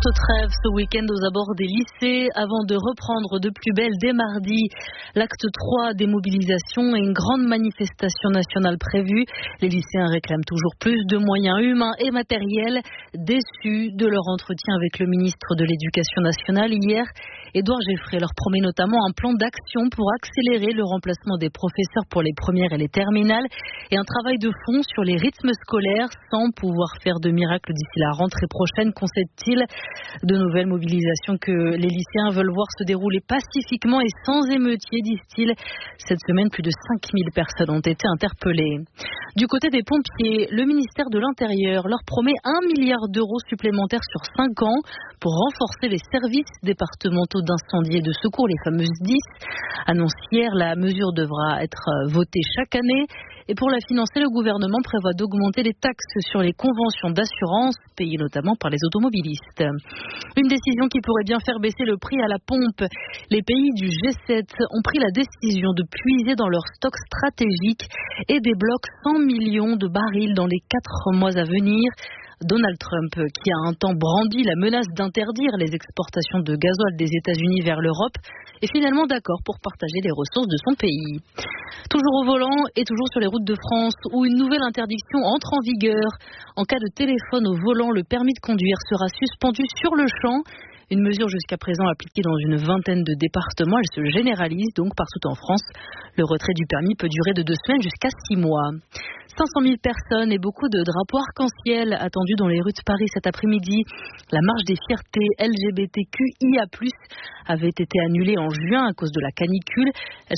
Courte trêve ce week-end aux abords des lycées avant de reprendre de plus belle dès mardi. L'acte 3 des mobilisations et une grande manifestation nationale prévue. Les lycéens réclament toujours plus de moyens humains et matériels. Déçus de leur entretien avec le ministre de l'Éducation nationale hier, Édouard Geffray leur promet notamment un plan d'action pour accélérer le remplacement des professeurs pour les premières et les terminales et un travail de fond sur les rythmes scolaires sans pouvoir faire de miracle d'ici la rentrée prochaine, concède-t-il. De nouvelles mobilisations que les lycéens veulent voir se dérouler pacifiquement et sans émeutiers, disent-ils. Cette semaine, plus de 5000 personnes ont été interpellées. Du côté des pompiers, le ministère de l'Intérieur leur promet 1 milliard d'euros supplémentaires sur 5 ans pour renforcer les services départementaux d'incendie et de secours, les fameuses 10. Annonce hier, la mesure devra être votée chaque année. Et pour la financer, le gouvernement prévoit d'augmenter les taxes sur les conventions d'assurance, payées notamment par les automobilistes. Une décision qui pourrait bien faire baisser le prix à la pompe. Les pays du G7 ont pris la décision de puiser dans leurs stocks stratégiques et débloquent 100 millions de barils dans les 4 mois à venir. Donald Trump, qui a un temps brandi la menace d'interdire les exportations de gasoil des États-Unis vers l'Europe, est finalement d'accord pour partager les ressources de son pays. Toujours au volant et toujours sur les routes de France, où une nouvelle interdiction entre en vigueur. En cas de téléphone au volant, le permis de conduire sera suspendu sur le champ. Une mesure jusqu'à présent appliquée dans une vingtaine de départements. Elle se généralise donc partout en France. Le retrait du permis peut durer de 2 semaines jusqu'à 6 mois. 500 000 personnes et beaucoup de drapeaux arc-en-ciel attendus dans les rues de Paris cet après-midi. La marche des fiertés LGBTQIA+, avait été annulée en juin à cause de la canicule. Elle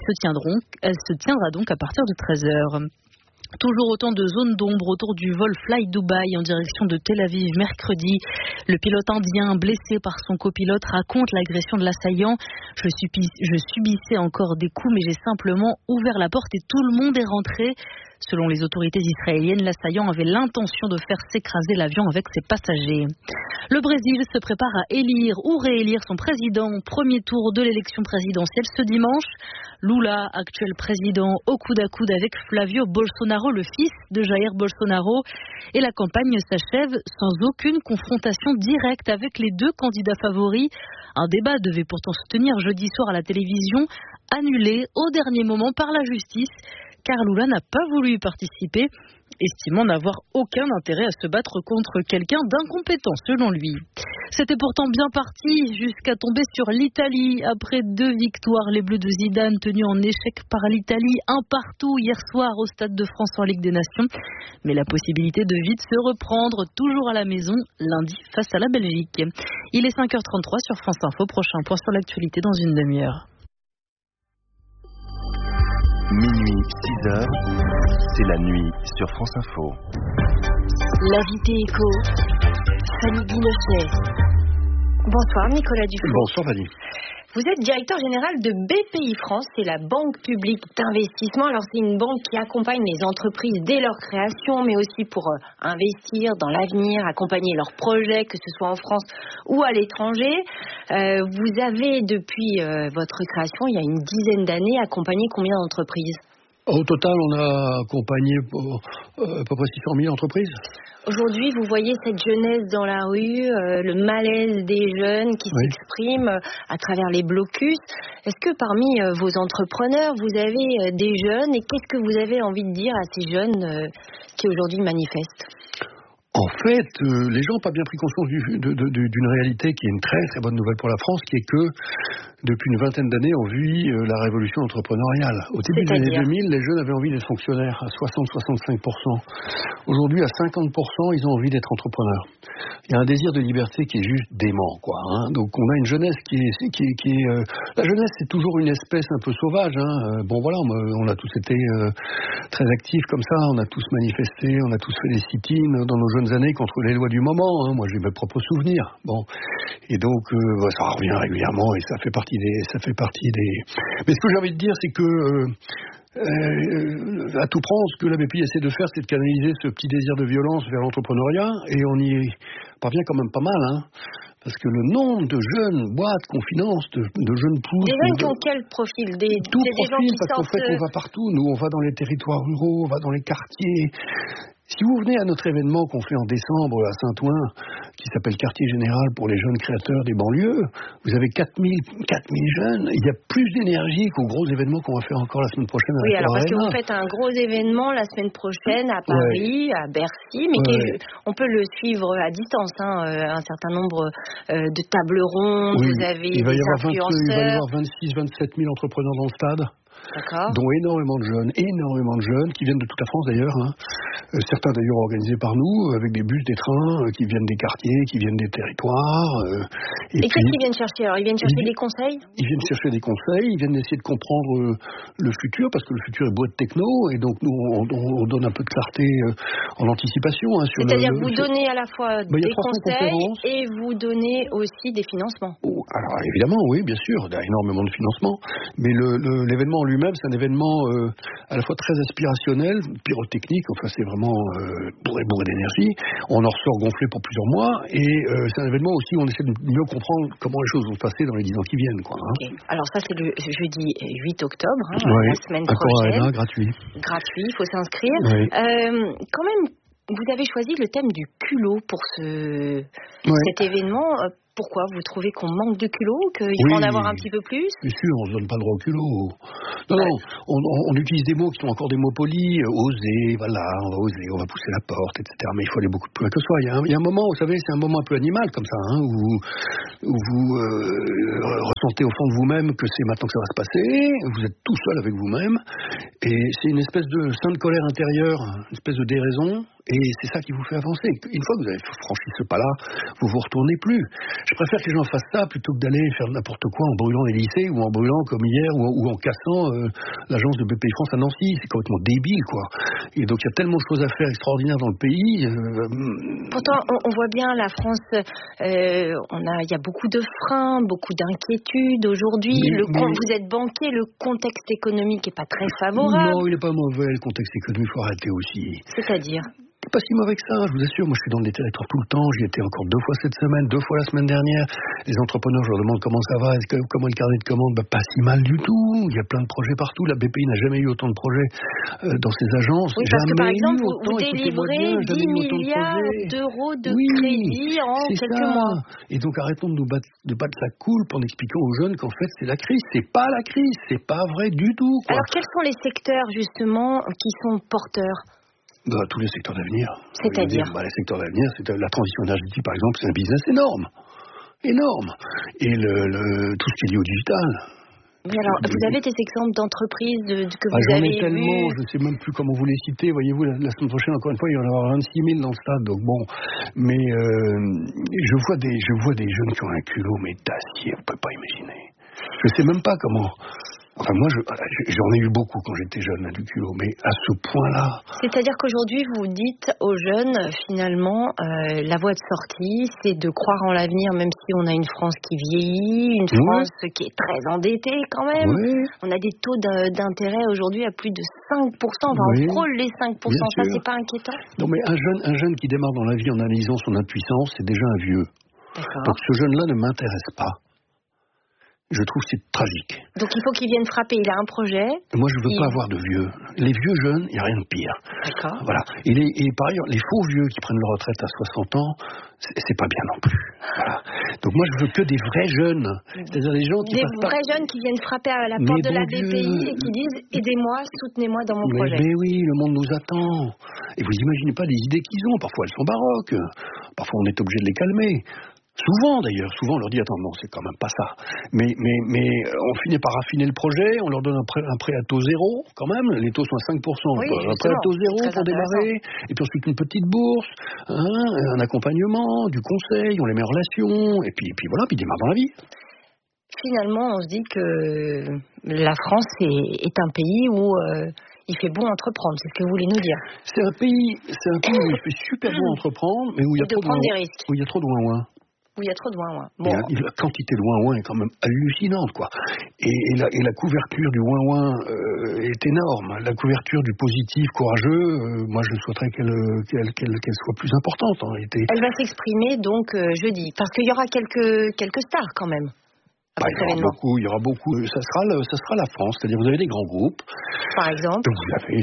se tiendra donc à partir de 13h. Toujours autant de zones d'ombre autour du vol Fly Dubai en direction de Tel Aviv mercredi. Le pilote indien blessé par son copilote raconte l'agression de l'assaillant. Je subissais encore des coups, mais j'ai simplement ouvert la porte et tout le monde est rentré. Selon les autorités israéliennes, l'assaillant avait l'intention de faire s'écraser l'avion avec ses passagers. Le Brésil se prépare à élire ou réélire son président au premier tour de l'élection présidentielle ce dimanche. Lula, actuel président, au coude à coude avec Flavio Bolsonaro, le fils de Jair Bolsonaro. Et la campagne s'achève sans aucune confrontation directe avec les 2 candidats favoris. Un débat devait pourtant se tenir jeudi soir à la télévision, annulé au dernier moment par la justice, car Lula n'a pas voulu y participer, estimant n'avoir aucun intérêt à se battre contre quelqu'un d'incompétent, selon lui. C'était pourtant bien parti jusqu'à tomber sur l'Italie. Après 2 victoires, les Bleus de Zidane tenus en échec par l'Italie, 1-1 hier soir au Stade de France en Ligue des Nations. Mais la possibilité de vite se reprendre, toujours à la maison, lundi face à la Belgique. Il est 5h33 sur France Info. Prochain point sur l'actualité dans une demi-heure. Minuit, 6h, c'est la nuit sur France Info. L'invité écho, Fanny Binochet. Bonsoir Nicolas Duflo. Bonsoir Fanny. Vous êtes directeur général de BPI France, c'est la banque publique d'investissement. Alors c'est une banque qui accompagne les entreprises dès leur création, mais aussi pour investir dans l'avenir, accompagner leurs projets, que ce soit en France ou à l'étranger. Vous avez depuis votre création, il y a une dizaine d'années, accompagné combien d'entreprises ? Au total, on a accompagné à peu près 600 000 entreprises. Aujourd'hui, vous voyez cette jeunesse dans la rue, le malaise des jeunes qui s'expriment à travers les blocus. Est-ce que parmi vos entrepreneurs, vous avez des jeunes et qu'est-ce que vous avez envie de dire à ces jeunes qui aujourd'hui manifestent ? En fait, les gens n'ont pas bien pris conscience d'une réalité qui est une très très bonne nouvelle pour la France, qui est que depuis une vingtaine d'années, on vit la révolution entrepreneuriale. Au début des années 2000, les jeunes avaient envie d'être fonctionnaires à 60-65%. Aujourd'hui, à 50%, ils ont envie d'être entrepreneurs. Il y a un désir de liberté qui est juste dément, quoi. Hein. Donc on a une jeunesse qui est la jeunesse, c'est toujours une espèce un peu sauvage. Hein. Bon voilà, on a tous été très actifs comme ça, on a tous manifesté, on a tous fait des sit-ins dans nos jeunes années contre les lois du moment. Hein. Moi, j'ai mes propres souvenirs. Bon, et donc ça revient régulièrement et ça fait partie des. Mais ce que j'ai envie de dire, c'est que à tout prendre, ce que la BPI essaie de faire, c'est de canaliser ce petit désir de violence vers l'entrepreneuriat, et on y parvient quand même pas mal, hein. Parce que le nombre de jeunes boîtes qu'on finance, de jeunes pousses... Des jeunes qui ont quel profil ? Tout des profil, gens qui parce qu'en fait, on va partout. Nous, on va dans les territoires ruraux, on va dans les quartiers. Si vous venez à notre événement qu'on fait en décembre à Saint-Ouen, qui s'appelle Quartier Général pour les jeunes créateurs des banlieues, vous avez 4000 jeunes. Il y a plus d'énergie qu'au gros événement qu'on va faire encore la semaine prochaine à la alors parce Arena. que vous faites un gros événement la semaine prochaine à Paris, à Bercy, mais on peut le suivre à distance. Un certain nombre de tables rondes, vous avez des influenceurs. Il va y avoir 26-27 000 entrepreneurs dans le stade. Dont énormément de jeunes qui viennent de toute la France d'ailleurs, certains d'ailleurs organisés par nous, avec des bus, des trains, qui viennent des quartiers, qui viennent des territoires. Et qu'est-ce qu'ils viennent chercher alors? Ils viennent chercher des conseils? Ils viennent chercher des conseils, ils viennent essayer de comprendre le futur, parce que le futur est beau de techno, et donc nous on donne un peu de clarté en anticipation. C'est-à-dire que vous donnez à la fois des conseils et vous donnez aussi des financements. Alors évidemment, oui, bien sûr, il y a énormément de financements, mais l'événement en lui-même, c'est un événement à la fois très aspirationnel, pyrotechnique, enfin c'est vraiment bourré d'énergie. On en ressort gonflé pour plusieurs mois, et c'est un événement aussi où on essaie de mieux comprendre comment les choses vont se passer dans les 10 ans qui viennent. Alors ça c'est le jeudi 8 octobre, la semaine prochaine. Arena, gratuit, il faut s'inscrire. Quand même, vous avez choisi le thème du culot pour cet événement. Pourquoi? Vous trouvez qu'on manque de culot, qu'il faut en avoir un petit peu plus? Bien sûr, on ne se donne pas le droit au culot. Non, on utilise des mots qui sont encore des mots polis, oser, voilà, on va oser, on va pousser la porte, etc. Mais il faut aller beaucoup plus loin que soi. Il y a un moment, vous savez, c'est un moment un peu animal comme ça, où vous ressentez au fond de vous-même que c'est maintenant que ça va se passer, vous êtes tout seul avec vous-même, et c'est une espèce de sainte colère intérieure, une espèce de déraison, et c'est ça qui vous fait avancer. Une fois que vous avez franchi ce pas-là, vous vous retournez plus. Je préfère que les gens fassent ça plutôt que d'aller faire n'importe quoi en brûlant des lycées ou en brûlant comme hier ou en cassant l'agence de BPI France à Nancy. C'est complètement débile, quoi. Et donc il y a tellement de choses à faire extraordinaires dans le pays. Pourtant, on voit bien la France. Il y a beaucoup de freins, beaucoup d'inquiétudes aujourd'hui. Vous êtes banquier, le contexte économique est pas très favorable. Non, il n'est pas mauvais. Le contexte économique, il faut arrêter aussi. C'est-à-dire? Pas si mauvais que ça, je vous assure. Moi, je suis dans les territoires tout le temps. J'y étais encore 2 fois cette semaine, 2 fois la semaine dernière. Les entrepreneurs, je leur demande comment ça va, comment le carnet de commandes. Pas si mal du tout. Il y a plein de projets partout. La BPI n'a jamais eu autant de projets dans ses agences. Oui, parce que par exemple, vous délivrez 10 milliards d'euros de crédit en quelques mois. Et donc, arrêtons de nous battre la coule en expliquant aux jeunes qu'en fait, c'est la crise. C'est pas la crise. C'est pas vrai du tout, quoi. Alors, quels sont les secteurs, justement, qui sont porteurs? Tous les secteurs d'avenir. C'est-à-dire les secteurs d'avenir, c'est la transition énergétique, par exemple, c'est un business énorme. Et tout ce qui est lié au digital. Mais alors, vous avez des exemples d'entreprises que vous avez J'en ai tellement, je ne sais même plus comment vous les citer. Voyez-vous, la semaine prochaine, encore une fois, il va y en avoir 26 000 dans le stade. Donc bon, mais je vois des jeunes qui ont un culot, mais d'acier, vous ne pouvez pas imaginer. Je ne sais même pas comment. Enfin, moi, j'en ai eu beaucoup quand j'étais jeune, du culot, mais à ce point-là. C'est-à-dire qu'aujourd'hui, vous dites aux jeunes, finalement, la voie de sortie, c'est de croire en l'avenir, même si on a une France qui vieillit, une France qui est très endettée quand même. On a des taux d'intérêt aujourd'hui à plus de 5%, on frôle les 5%, ça, c'est pas inquiétant? Non, mais un jeune qui démarre dans la vie en analysant son impuissance, c'est déjà un vieux. Donc ce jeune-là ne m'intéresse pas. Je trouve que c'est tragique. Donc il faut qu'il vienne frapper, il a un projet. Moi je ne veux pas avoir de vieux. Les vieux jeunes, il n'y a rien de pire. D'accord. Voilà. Et par ailleurs, les faux vieux qui prennent leur retraite à 60 ans, c'est pas bien non plus. Voilà. Donc moi je veux que des vrais jeunes. C'est-à-dire des gens qui vrais jeunes qui viennent frapper à la porte de la BPI et qui disent aidez-moi, soutenez-moi dans mon projet. Mais oui, le monde nous attend. Et vous imaginez pas les idées qu'ils ont. Parfois elles sont baroques. Parfois on est obligé de les calmer. Souvent d'ailleurs, on leur dit attends non c'est quand même pas ça. Mais on finit par raffiner le projet, on leur donne un prêt à taux zéro quand même, les taux sont à 5%, un prêt à taux zéro pour démarrer, et puis ensuite une petite bourse, un accompagnement, du conseil, on les met en relation, et puis voilà, puis ils démarrent dans la vie. Finalement on se dit que la France est un pays où il fait bon entreprendre, c'est ce que vous voulez nous dire. C'est un pays où il fait super bon entreprendre, mais où il y a trop des risques. Où il y a trop de ouin-ouin. Où il y a trop de ouin-ouin. La quantité de ouin-ouin est quand même hallucinante, quoi. Et la couverture du ouin-ouin est énorme. La couverture du positif, courageux, moi je souhaiterais qu'elle soit plus importante en réalité. Elle va s'exprimer donc jeudi, parce qu'il y aura quelques stars quand même. il y aura beaucoup. Ça sera la France, c'est-à-dire vous avez des grands groupes. Par exemple. Donc vous avez,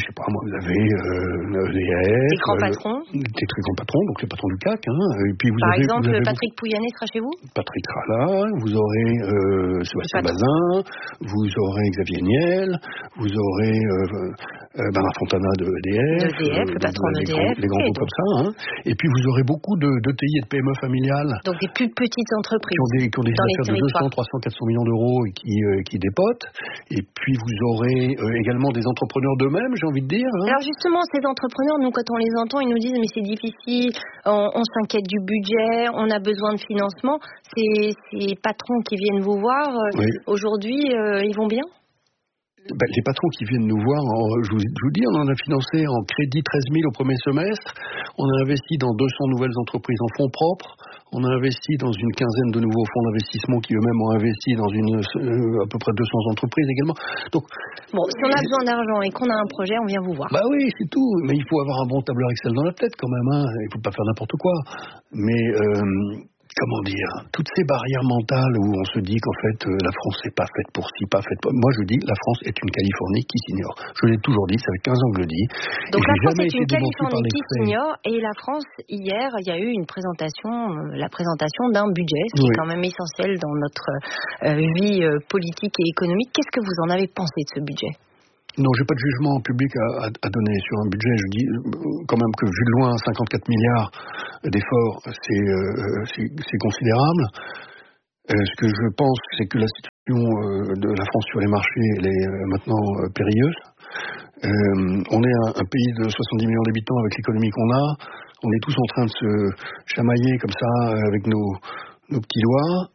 EDF. Des grands patrons. Des très grands patrons, donc les patrons du CAC. Et puis Par exemple, Patrick Pouyanné sera chez vous. Patrick sera là. Vous aurez Sébastien Bazin. Vous aurez Xavier Niel. Vous aurez Bernard Fontana de EDF. Le patron d'EDF. Les grands groupes comme ça. Et puis vous aurez beaucoup d'ETI et de PME familiales. Donc des plus petites entreprises. Qui ont des affaires de 200, 300, 400 millions d'euros et qui dépotent. Et puis vous aurez également des entrepreneurs d'eux-mêmes, j'ai envie de dire. Alors justement, ces entrepreneurs, nous quand on les entend, ils nous disent mais c'est difficile, on s'inquiète du budget, on a besoin de financement. Ces patrons qui viennent vous voir, aujourd'hui, ils vont bien ? Les patrons qui viennent nous voir, je vous dis, on en a financé en crédit 13 000 au premier semestre. On a investi dans 200 nouvelles entreprises en fonds propres. On a investi dans une quinzaine de nouveaux fonds d'investissement qui eux-mêmes ont investi dans à peu près 200 entreprises également. Donc, si on a besoin d'argent et qu'on a un projet, on vient vous voir. Bah oui, c'est tout. Mais il faut avoir un bon tableur Excel dans la tête quand même. Il ne faut pas faire n'importe quoi. Mais comment dire, toutes ces barrières mentales où on se dit qu'en fait la France n'est pas faite pour ci, pas faite pour... Moi je dis la France est une Californie qui s'ignore. Je l'ai toujours dit, ça fait 15 ans que je le dis. Donc la France est une Californie qui s'ignore et la France, hier, il y a eu la présentation d'un budget, ce qui est quand même essentiel dans notre vie politique et économique. Qu'est-ce que vous en avez pensé de ce budget ? Non, j'ai pas de jugement public à donner sur un budget. Je dis quand même que vu de loin, 54 milliards d'efforts, c'est considérable. Ce que je pense, c'est que la situation de la France sur les marchés, elle est maintenant périlleuse. On est un pays de 70 millions d'habitants avec l'économie qu'on a. On est tous en train de se chamailler comme ça avec nos petits doigts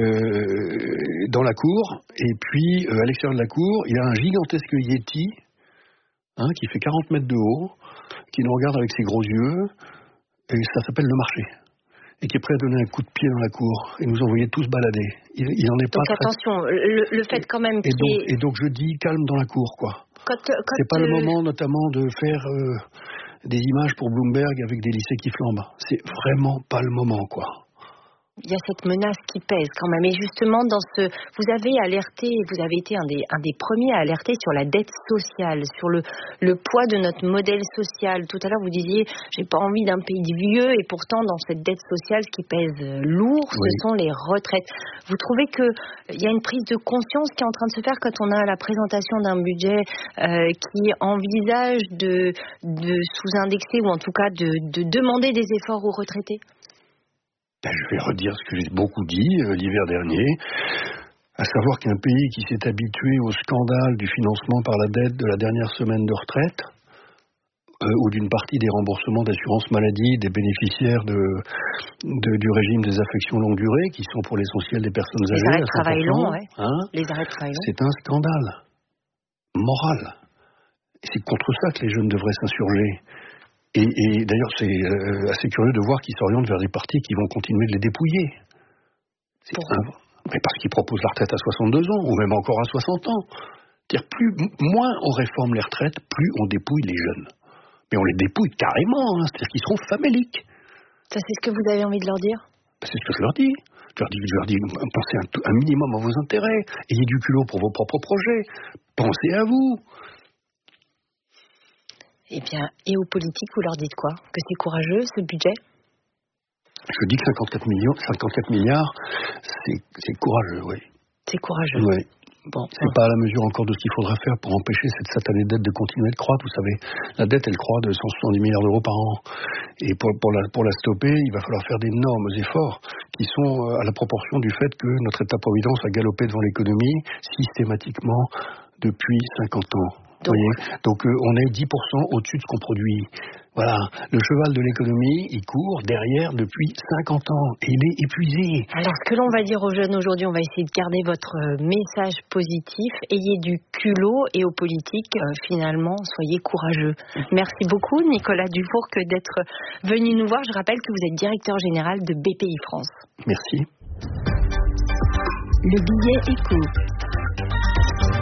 dans la cour, et puis à l'extérieur de la cour, il y a un gigantesque Yeti qui fait 40 mètres de haut, qui nous regarde avec ses gros yeux, et ça s'appelle le marché, et qui est prêt à donner un coup de pied dans la cour et nous envoyer tous balader. Il en est donc pas attention, le fait quand même et donc je dis calme dans la cour, quoi. C'est pas le moment notamment de faire des images pour Bloomberg avec des lycées qui flambent. C'est vraiment pas le moment, quoi. Il y a cette menace qui pèse quand même. Et justement, vous avez alerté, vous avez été un des premiers à alerter sur la dette sociale, sur le poids de notre modèle social. Tout à l'heure, vous disiez, j'ai pas envie d'un pays vieux, et pourtant, dans cette dette sociale, ce qui pèse lourd, ce sont les retraites. Vous trouvez qu'il y a une prise de conscience qui est en train de se faire quand on a la présentation d'un budget qui envisage de sous-indexer, ou en tout cas de demander des efforts aux retraités? Je vais redire ce que j'ai beaucoup dit l'hiver dernier, à savoir qu'un pays qui s'est habitué au scandale du financement par la dette de la dernière semaine de retraite, ou d'une partie des remboursements d'assurance maladie des bénéficiaires du régime des affections longue durée, qui sont pour l'essentiel des personnes âgées. Les arrêts de travail longs, les arrêts de travail longs. C'est un scandale moral. Et c'est contre ça que les jeunes devraient s'insurger. Et d'ailleurs, c'est assez curieux de voir qu'ils s'orientent vers des partis qui vont continuer de les dépouiller. Mais parce qu'ils proposent la retraite à 62 ans, ou même encore à 60 ans. C'est-à-dire, moins on réforme les retraites, plus on dépouille les jeunes. Mais on les dépouille carrément, c'est-à-dire qu'ils seront faméliques. Ça, c'est ce que vous avez envie de leur dire ? C'est ce que je leur dis. Je leur dis, pensez un minimum à vos intérêts, ayez du culot pour vos propres projets, pensez à vous. Eh bien, et aux politiques, vous leur dites quoi ? Que c'est courageux, ce budget ? Je dis que 54 milliards, c'est courageux, oui. C'est courageux. Oui. Bon, c'est pas à la mesure encore de ce qu'il faudra faire pour empêcher cette satanée dette de continuer de croître. Vous savez, la dette, elle croît de 170 milliards d'euros par an. Et pour la stopper, il va falloir faire d'énormes efforts qui sont à la proportion du fait que notre État-providence a galopé devant l'économie systématiquement depuis 50 ans. Donc on est 10% au-dessus de ce qu'on produit. Voilà, le cheval de l'économie, il court derrière depuis 50 ans et il est épuisé. Alors ce que l'on va dire aux jeunes aujourd'hui, on va essayer de garder votre message positif, ayez du culot, et aux politiques, finalement, soyez courageux. Merci beaucoup Nicolas Dufourcq d'être venu nous voir. Je rappelle que vous êtes directeur général de BPI France. Merci. Le billet éco.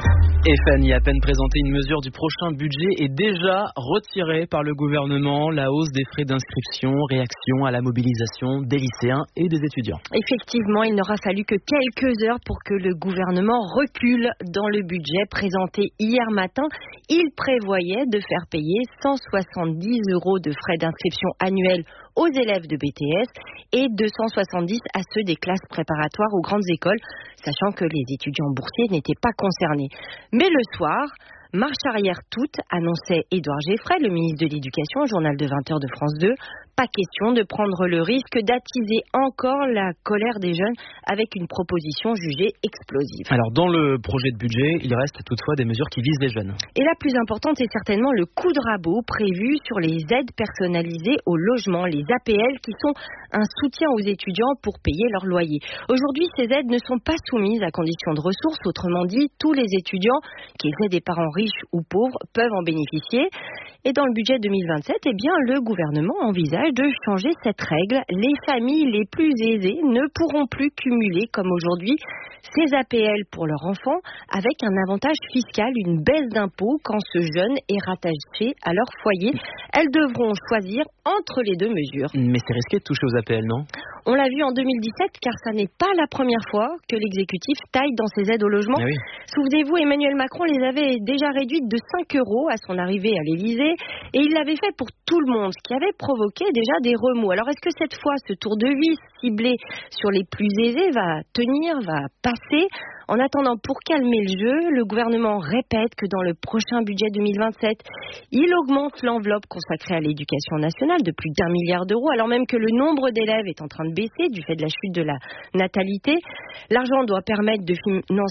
Et Fanny, à peine présentée, une mesure du prochain budget est déjà retirée par le gouvernement. La hausse des frais d'inscription, réaction à la mobilisation des lycéens et des étudiants. Effectivement, il n'aura fallu que quelques heures pour que le gouvernement recule dans le budget présenté hier matin. Il prévoyait de faire payer 170 € de frais d'inscription annuels aux élèves de BTS et 270 à ceux des classes préparatoires aux grandes écoles, sachant que les étudiants boursiers n'étaient pas concernés. Mais le soir, marche arrière toute, annonçait Édouard Geffray, le ministre de l'Éducation, au journal de 20h de France 2. Pas question de prendre le risque d'attiser encore la colère des jeunes avec une proposition jugée explosive. Alors dans le projet de budget, il reste toutefois des mesures qui visent les jeunes. Et la plus importante est certainement le coup de rabot prévu sur les aides personnalisées au logement, les APL, qui sont un soutien aux étudiants pour payer leur loyer. Aujourd'hui, ces aides ne sont pas soumises à condition de ressources. Autrement dit, tous les étudiants, qu'ils aient des parents riches ou pauvres, peuvent en bénéficier. Et dans le budget 2027, eh bien, le gouvernement envisage de changer cette règle. Les familles les plus aisées ne pourront plus cumuler, comme aujourd'hui, ces APL pour leurs enfants avec un avantage fiscal, une baisse d'impôt quand ce jeune est rattaché à leur foyer. Elles devront choisir entre les deux mesures. Mais c'est risqué de toucher aux APL, non ? On l'a vu en 2017, car ça n'est pas la première fois que l'exécutif taille dans ses aides au logement. Oui. Souvenez-vous, Emmanuel Macron les avait déjà réduites de 5 € à son arrivée à l'Élysée, et il l'avait fait pour tout le monde, ce qui avait provoqué déjà des remous. Alors est-ce que cette fois, ce tour de vis ciblé sur les plus aisés va tenir, va passer ? En attendant, pour calmer le jeu, le gouvernement répète que dans le prochain budget 2027, il augmente l'enveloppe consacrée à l'éducation nationale de plus d'1 milliard d'euros, alors même que le nombre d'élèves est en train de baisser du fait de la chute de la natalité. L'argent doit permettre de financer